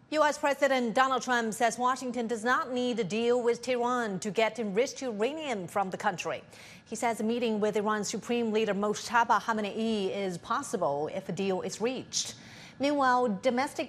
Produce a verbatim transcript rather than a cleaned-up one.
U S. President Donald Trump says Washington does not need a deal with Tehran to get enriched uranium from the country. He says a meeting with Iran's Supreme Leader Mojtaba Khamenei is possible if a deal is reached. Meanwhile, domestic